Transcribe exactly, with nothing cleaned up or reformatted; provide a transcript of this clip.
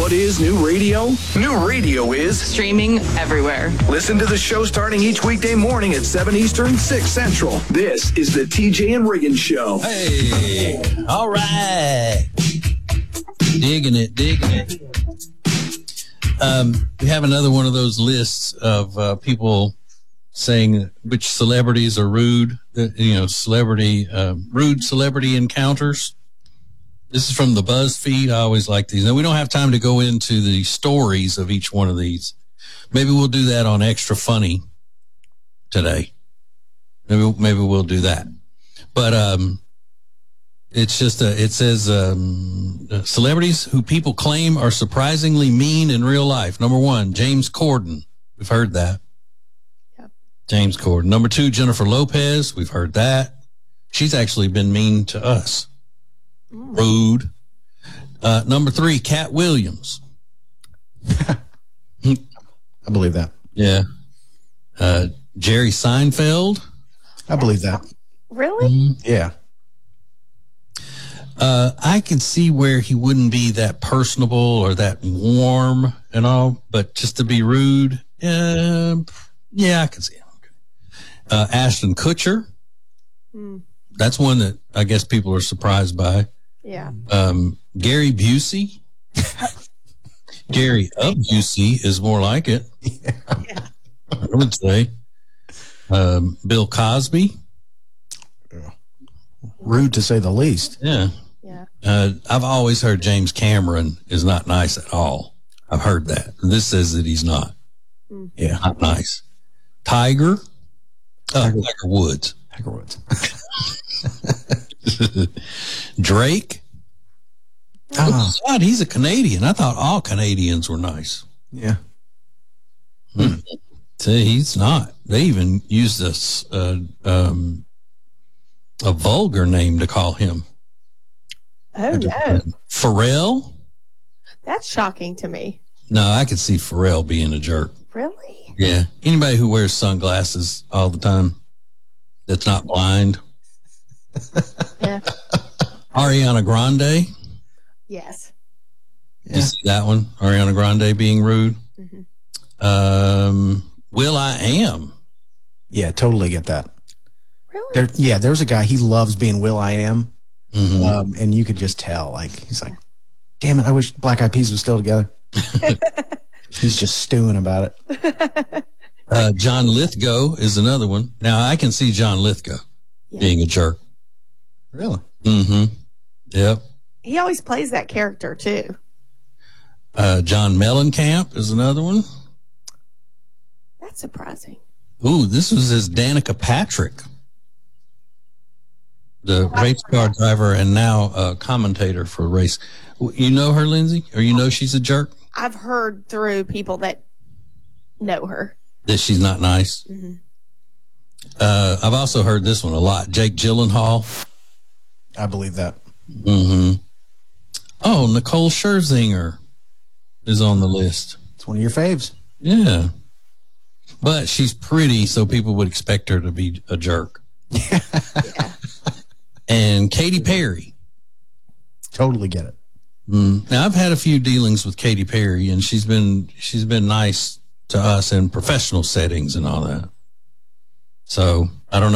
What is new radio? New radio is streaming everywhere. Listen to the show starting each weekday morning at seven Eastern, six Central. This is the T J and Riggin Show. Hey, all right. Digging it, digging it. Um, we have another one of those lists of uh, people saying which celebrities are rude, you know, celebrity, uh, rude celebrity encounters. This is from the BuzzFeed. I always like these. Now, we don't have time to go into the stories of each one of these. Maybe we'll do that on Extra Funny today. Maybe, maybe we'll do that. But, um, it's just, a, it says, um, celebrities who people claim are surprisingly mean in real life. Number one, James Corden. We've heard that. Yep. James Corden. Number two, Jennifer Lopez. We've heard that. She's actually been mean to us. Mm. Rude. Uh, number three, Cat Williams. I believe that. Yeah. Uh, Jerry Seinfeld. I believe that. Really? Mm-hmm. Yeah. Uh, I can see where he wouldn't be that personable or that warm and all, but just to be rude, uh, yeah, I can see it. Okay. Uh, Ashton Kutcher. Mm. That's one that I guess people are surprised by. Yeah. Um, Gary Busey. Gary Busey is more like it. Yeah. Yeah. I would say. Um, Bill Cosby. Rude to say the least. Yeah. Yeah. Uh, I've always heard James Cameron is not nice at all. I've heard that. This says that he's not. Mm. Yeah. Not nice. Tiger. Uh, Tiger. Tiger Woods. Tiger Woods. Drake. Oh, God, he's a Canadian. I thought all Canadians were nice. Yeah. Hmm. See, he's not. They even used this, uh, um, a vulgar name to call him. Oh, no. Pharrell? That's shocking to me. No, I could see Pharrell being a jerk. Really? Yeah. Anybody who wears sunglasses all the time that's not blind. Yeah. Ariana Grande. Yes. You yeah. see that one? Ariana Grande being rude. Mm-hmm. Um, Will I Am. Yeah, totally get that. Really? There, yeah, there's a guy, he loves being Will I Am. Mm-hmm. Um, and you could just tell, like, he's like, damn it, I wish Black Eyed Peas was still together. He's just stewing about it. Uh, John Lithgow is another one. Now, I can see John Lithgow yeah. being a jerk. Really? Mm-hmm. Yep. He always plays that character, too. Uh, John Mellencamp is another one. That's surprising. Ooh, this was his Danica Patrick, the race car driver and now a commentator for a race. You know her, Lindsay? Or you know she's a jerk? I've heard through people that know her. That she's not nice? Mm-hmm. Uh, I've also heard this one a lot. Jake Gyllenhaal. I believe that. Mm-hmm. Oh, Nicole Scherzinger is on the list. It's one of your faves. Yeah. But she's pretty, so people would expect her to be a jerk. Yeah. And Katy Perry. Totally get it. Mm. Now, I've had a few dealings with Katy Perry, and she's been she's been nice to us in professional settings and all that. So I don't know.